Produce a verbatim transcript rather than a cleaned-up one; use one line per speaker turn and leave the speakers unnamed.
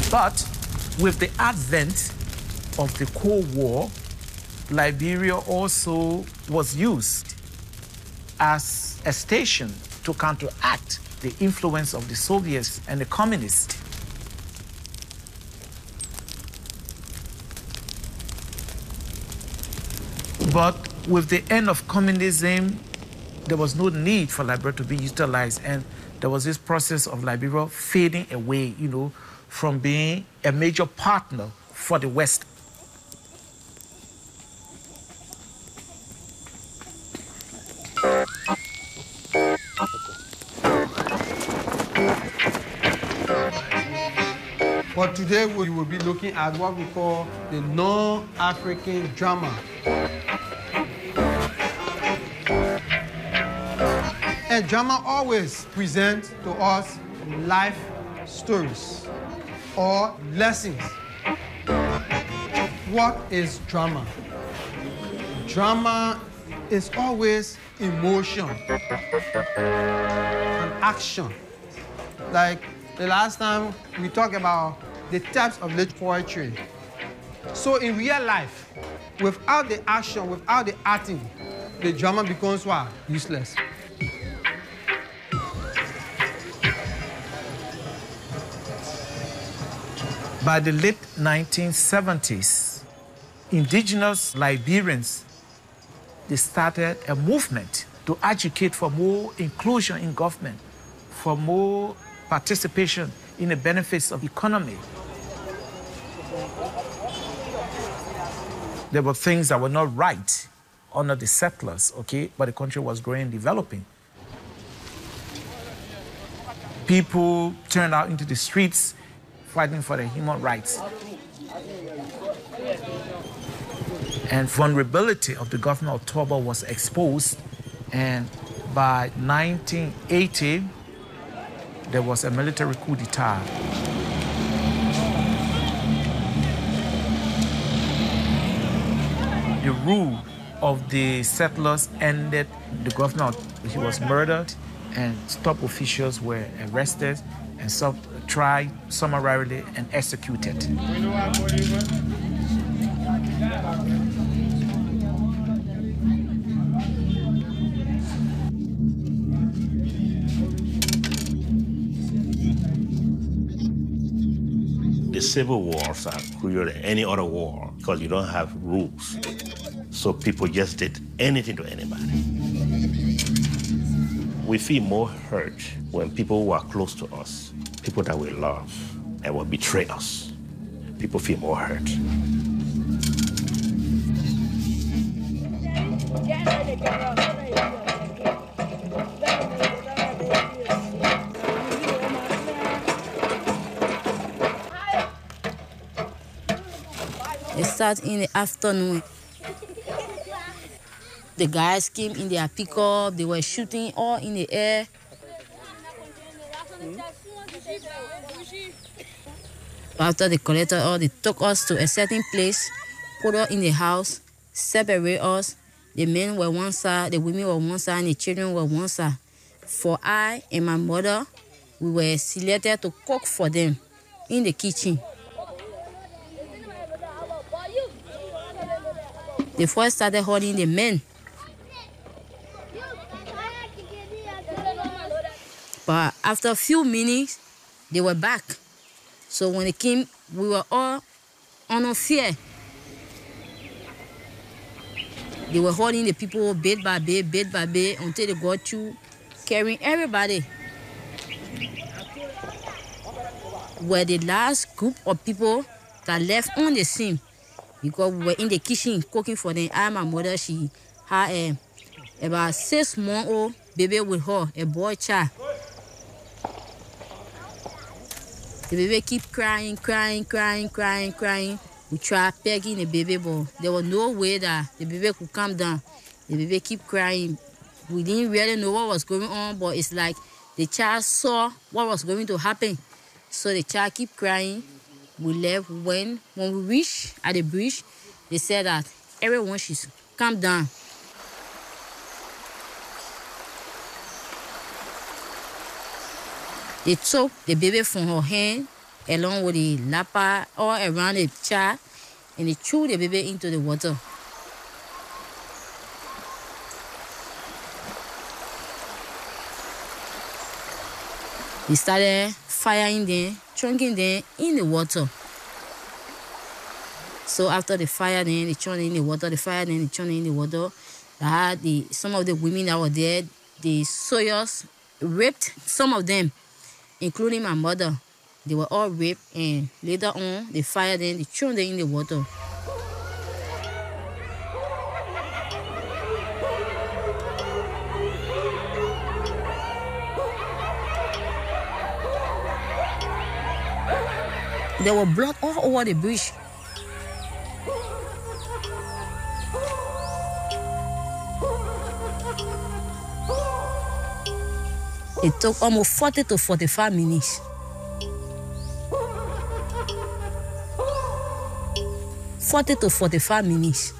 But with the advent of the Cold War, Liberia also was used as a station to counteract the influence of the Soviets and the communists. But with the end of communism, there was no need for Liberia to be utilized, and there was this process of Liberia fading away, you know, from being a major partner for the West.
But today we will be looking at what we call the non-African drama. And drama always presents to us life stories or lessons. What is drama? Drama is always emotion and action. Like the last time we talked about the types of lit poetry. So in real life, without the action, without the acting, the drama becomes what? Useless.
By the late nineteen seventies, indigenous Liberians, they started a movement to advocate for more inclusion in government, for more participation in the benefits of the economy. There were things that were not right under the settlers, okay, but the country was growing and developing. People turned out into the streets fighting for their human rights. And vulnerability of the government of Toba was exposed, and by nineteen eighty, there was a military coup d'etat. The rule of the settlers ended. The governor, he was murdered, and top officials were arrested and some tried summarily and executed.
The civil wars are crueler than any other war because you don't have rules. So people just did anything to anybody. We feel more hurt when people who are close to us, people that we love, and will betray us. People feel more hurt.
It starts in the afternoon. The guys came in their pickup, they were shooting all in the air. After they collected all, they took us to a certain place, put us in the house, separate us. The men were one side, the women were one side, and the children were one side. For I and my mother, we were selected to cook for them in the kitchen. They first started holding the men. But after a few minutes, they were back. So when they came, we were all under fear. They were holding the people bit by bit, bit by bit, until they got through, carrying everybody. We're the last group of people that left on the scene, because we were in the kitchen cooking for them. I, my mother, she had a, about six month old baby with her, a boy child. The baby keep crying, crying, crying, crying, crying. We tried pegging the baby, but there was no way that the baby could calm down. The baby keep crying. We didn't really know what was going on, but it's like the child saw what was going to happen. So the child keep crying. We left. When, when we reached at the bridge, they said that everyone should calm down. They took the baby from her hand, along with the lapa all around the child, and they threw the baby into the water. They started firing them, chunking them in the water. So after the fire, then they churned in the water, the fire, then they churned in the water. Uh, the, some of the women that were there, the soldiers raped some of them, including my mother. They were all raped, and later on, they fired them, they churned them in the water. There were blood all over the bridge. It took almost forty to forty-five minutes. forty to forty-five minutes.